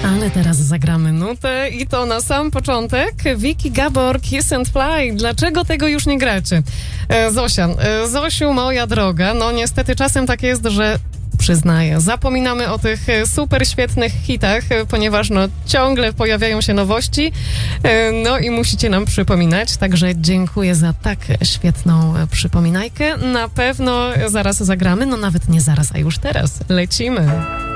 Ale teraz zagramy nutę i to na sam początek. Vicky Gabor, Kiss and Fly. Dlaczego tego już nie gracie? Zosia, Zosiu, moja droga, no niestety czasem tak jest, że przyznaję, zapominamy o tych super świetnych hitach, ponieważ no ciągle pojawiają się nowości, no i musicie nam przypominać, także dziękuję za tak świetną przypominajkę. Na pewno zaraz zagramy, no nawet nie zaraz, a już teraz lecimy.